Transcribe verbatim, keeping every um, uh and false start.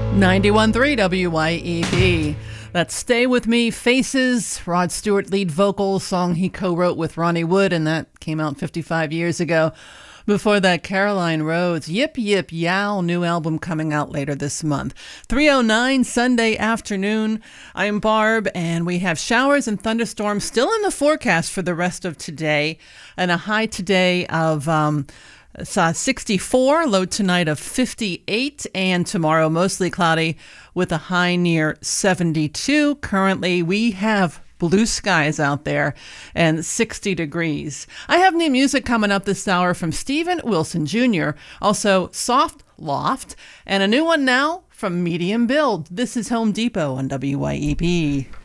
ninety-one point three W Y E B. That's Stay With Me, Faces, Rod Stewart lead vocals, song he co-wrote with Ronnie Wood, and that came out fifty-five years ago. Before that, Caroline Rhodes, Yip Yip Yow, new album coming out later this month. three oh nine Sunday afternoon. I'm Barb, and we have showers and thunderstorms still in the forecast for the rest of today, and a high today of um, sixty-four, low tonight of fifty-eight, and tomorrow mostly cloudy with a high near seventy-two. Currently, we have blue skies out there and sixty degrees. I have new music coming up this hour from Steven Wilson Junior, also Soft Loft, and a new one now from Medium Build. This is Home Depot on W Y E B.